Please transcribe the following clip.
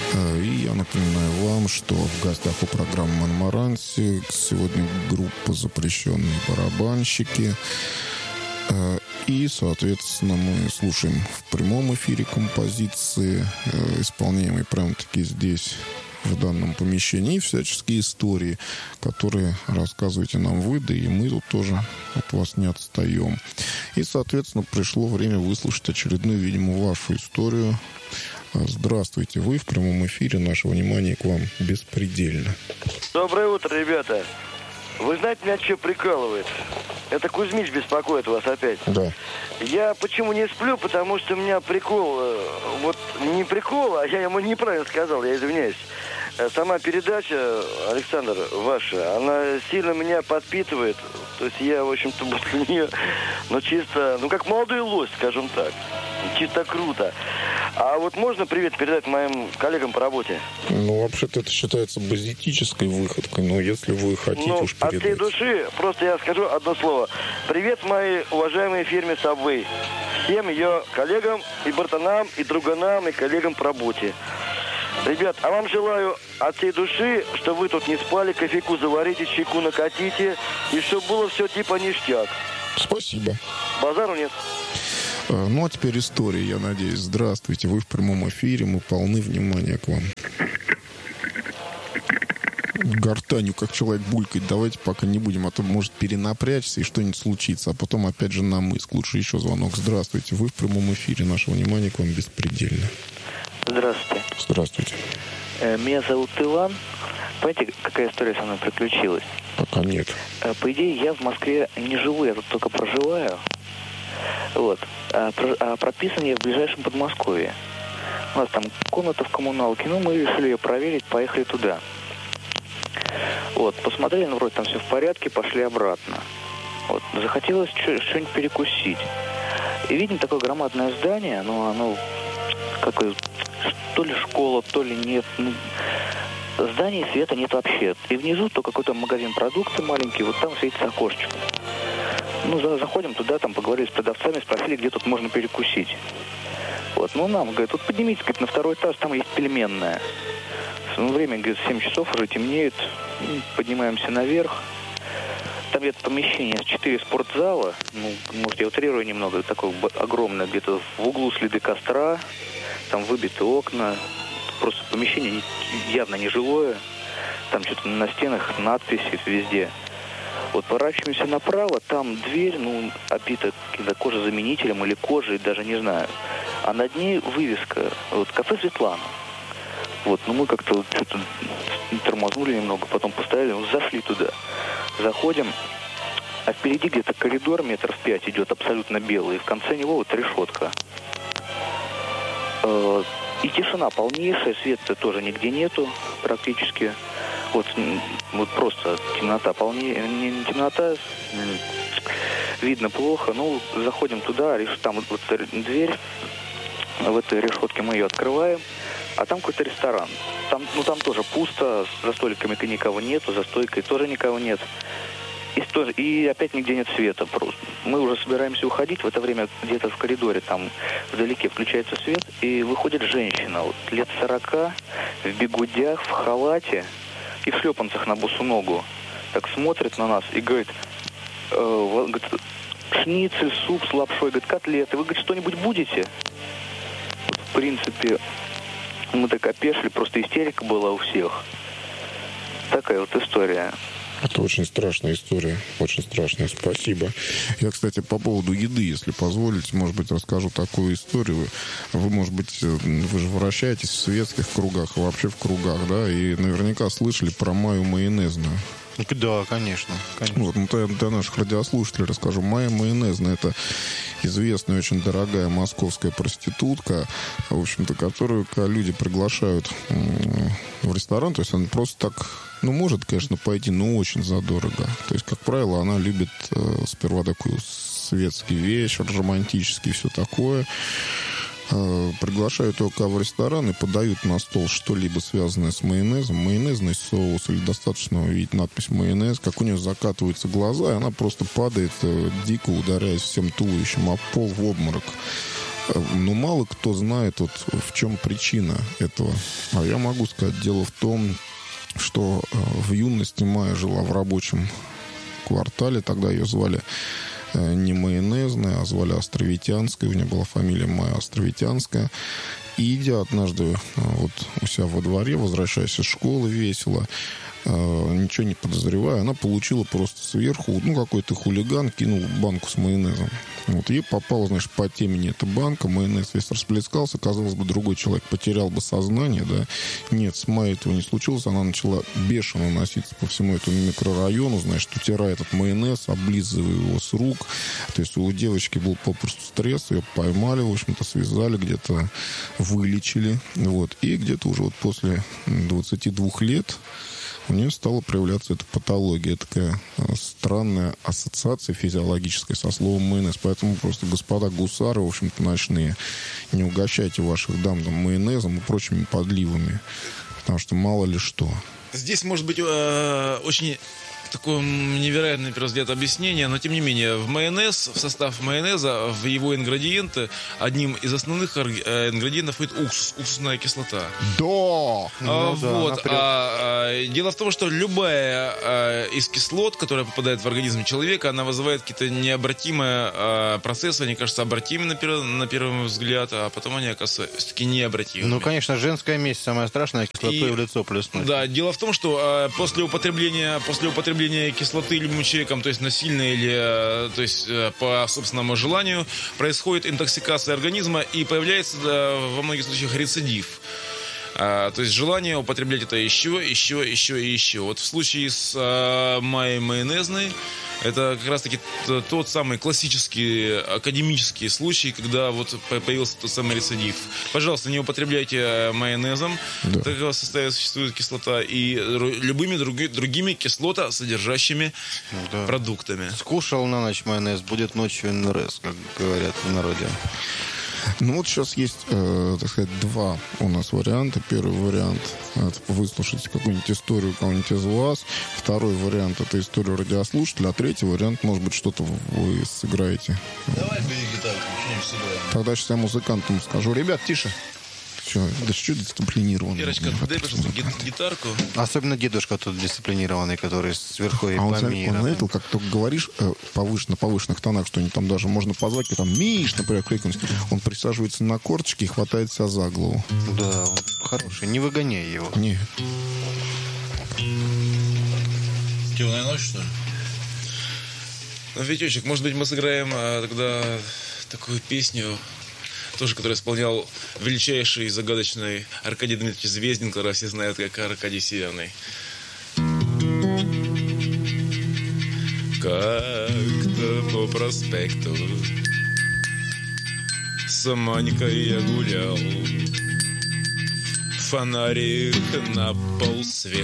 И я напоминаю вам, что в гостях у программы «Монмаранси» сегодня группа «Запрещенные барабанщики». И, соответственно, мы слушаем в прямом эфире композиции, исполняемые прямо-таки здесь, в данном помещении, и всяческие истории, которые рассказываете нам вы, да и мы тут тоже от вас не отстаем. И, соответственно, пришло время выслушать очередную, видимо, вашу историю. Здравствуйте, вы в прямом эфире, наше внимание к вам беспредельно. Доброе утро, ребята. Вы знаете, меня что прикалывает? Это Кузьмич беспокоит вас опять. Да. Я почему не сплю? Потому что у меня прикол, вот не прикол, а я ему неправильно сказал, я извиняюсь. Сама передача, Александр, ваша, она сильно меня подпитывает. То есть я, в общем-то, после нее, чисто, как молодой лось, скажем так. Чисто круто. А вот можно привет передать моим коллегам по работе? Вообще-то это считается базитической выходкой, но если вы хотите уж передать... От всей души, просто я скажу одно слово. Привет моей уважаемой фирме Subway. Всем ее коллегам и братанам, и друганам, и коллегам по работе. Ребят, а вам желаю от всей души, чтобы вы тут не спали, кофейку заварите, чайку накатите, и чтобы было все типа ништяк. Спасибо. Базару нет. А теперь история, я надеюсь. Здравствуйте, вы в прямом эфире, мы полны внимания к вам. Гортанью, как человек, булькать. Давайте пока не будем, а то может перенапрячься и что-нибудь случится. А потом опять же на мыск. Лучше еще звонок. Здравствуйте, вы в прямом эфире, наше внимание к вам беспредельно. Здравствуйте. Здравствуйте. Меня зовут Иван. Понимаете, какая история со мной приключилась? Пока нет. По идее, я в Москве не живу, я тут только проживаю. Вот. А прописан я в ближайшем Подмосковье. У нас там комната в коммуналке. Мы решили ее проверить, поехали туда. Вот. Посмотрели, вроде там все в порядке, пошли обратно. Вот. Захотелось что-нибудь перекусить. И видим такое громадное здание, оно какое, то ли школа, то ли нет. Здания света нет вообще. И внизу то какой-то магазин продукции маленький, вот там светится окошечко. Заходим туда, там поговорили с продавцами, спросили, где тут можно перекусить. Вот, нам, говорят, тут поднимитесь, говорит, на второй этаж, там есть пельменная. Время, говорит, 7 часов, уже темнеет. Поднимаемся наверх. Там где-то помещение, 4 спортзала. Может, я утрирую немного, такое огромное, где-то в углу следы костра. Там выбиты окна. Просто помещение явно не жилое. Там что-то на стенах надписи везде. Вот поворачиваемся направо, там дверь, обита каким-то кожезаменителем или кожей, даже не знаю. А над ней вывеска, кафе «Светлана». Вот, мы как-то что-то тормознули немного, потом поставили, зашли туда. Заходим, а впереди где-то коридор метров 5 идет, абсолютно белый, и в конце него решетка. И тишина полнейшая, света тоже нигде нету практически. Вот просто темнота полнее, не темнота, видно плохо. Заходим туда, там вот дверь, в этой решетке мы ее открываем, а там какой-то ресторан. Там тоже пусто, за столиками никого нету, за стойкой тоже никого нет. И опять нигде нет света просто. Мы уже собираемся уходить, в это время где-то в коридоре, там вдалеке включается свет, и выходит женщина, лет 40, в бигудях, в халате и в шлепанцах на босу ногу. Так смотрит на нас и говорит, шницель, суп с лапшой, говорит, котлеты, вы, говорит, что-нибудь будете? В принципе, мы так опешили, просто истерика была у всех. Такая вот история. Это очень страшная история, очень страшная. Спасибо. Я, кстати, по поводу еды, если позволите, может быть, расскажу такую историю. Вы, может быть, вы же вращаетесь в светских кругах, вообще в кругах, да, и наверняка слышали про Майю майонезную. Да, конечно. Для наших радиослушателей расскажу. Майя майонезная — это известная, очень дорогая московская проститутка, в общем-то, которую люди приглашают в ресторан. То есть она просто так, может, конечно, пойти, но очень задорого. То есть, как правило, она любит сперва такой светский вечер, романтический, все такое. Приглашают только в ресторан и подают на стол что-либо связанное с майонезом, майонезный соус, или достаточно увидеть надпись «майонез», как у нее закатываются глаза, и она просто падает, дико ударяясь всем туловищем об пол в обморок. Но мало кто знает, вот, в чем причина этого. А я могу сказать, дело в том, что в юности Майя жила в рабочем квартале. Тогда ее звали не Майонезная, а звали Островитянская. У нее была фамилия Майя Островитянская. И идя однажды вот у себя во дворе, возвращаясь из школы весело, ничего не подозревая, она получила просто сверху, какой-то хулиган кинул банку с майонезом. Вот, ей попала, значит, по темени эта банка, майонез весь расплескался, казалось бы, другой человек потерял бы сознание, да. Нет, с Майей этого не случилось, она начала бешено носиться по всему этому микрорайону, значит, утирая этот майонез, облизывая его с рук. То есть у девочки был попросту стресс, ее поймали, в общем-то, связали, где-то вылечили, вот. И где-то уже вот после 22 лет у нее стала проявляться эта патология, такая странная ассоциация физиологическая со словом майонез. Поэтому просто, господа гусары, в общем-то, ночные, не угощайте ваших дам там майонезом и прочими подливами, потому что мало ли что. Здесь может быть очень такое невероятное, на первый взгляд, объяснение, но тем не менее, в состав майонеза, в его ингредиенты, одним из основных ингредиентов будет уксус, уксусная кислота. Дело в том, что любая из кислот, которая попадает в организм человека, она вызывает какие-то необратимые процессы, они кажутся обратимыми на первый взгляд, а потом они оказываются все-таки необратимыми. Ну, конечно, женская месть самая страшная, кислотой в лицо плеснуть. Да, дело в том, что после употребления кислоты любым человеком, то есть насильно или то есть по собственному желанию, происходит интоксикация организма и появляется во многих случаях рецидив. То есть желание употреблять это еще. Вот в случае с Майей Майонезной это как раз-таки тот самый классический академический случай, когда вот появился тот самый рецидив. Пожалуйста, не употребляйте майонезом. Да. Такого состояния существует кислота. И любыми другими кислотосодержащими продуктами. Скушал на ночь майонез, будет ночью НРС, как говорят в народе. Ну вот сейчас есть, так сказать, два у нас варианта. Первый вариант — это выслушать какую-нибудь историю кого-нибудь из вас. Второй вариант — это историю радиослушателя. А третий вариант, может быть, что-то вы сыграете. Давай гитарку, что-нибудь сыграем. Тогда сейчас я музыкантам скажу: ребят, тише. Все, да что дисциплинированный. Ирочка, дай, пожалуйста, гитарку. Особенно дедушка тут дисциплинированный, который сверху и по миру. Он заметил, как только говоришь на повышенных тонах, что они там даже можно позвать, как там Миш, например, крикнуть. Он присаживается на корточки и хватает себя за голову. Да, он хороший, не выгоняй его. Нет. Темная ночь, что ли? Ну, Витечек, может быть, мы сыграем тогда такую песню, тоже, который исполнял величайший и загадочный Аркадий Дмитриевич Звездин, которого все знают как Аркадий Северный. Как-то по проспекту с Манькой я гулял, фонарик на полсвета